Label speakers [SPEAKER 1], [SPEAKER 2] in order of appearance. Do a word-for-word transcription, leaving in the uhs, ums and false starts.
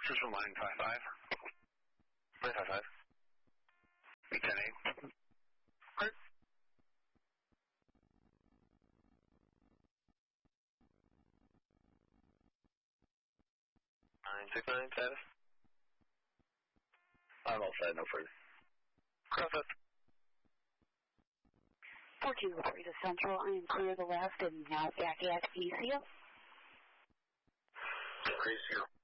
[SPEAKER 1] Central nine five five. nine five five. B ten eight. Alright. nine six nine status. I'm all set, no further. Cross it.
[SPEAKER 2] four two three to Central, I am clear the left and now back at E C O.
[SPEAKER 1] Crazy zero.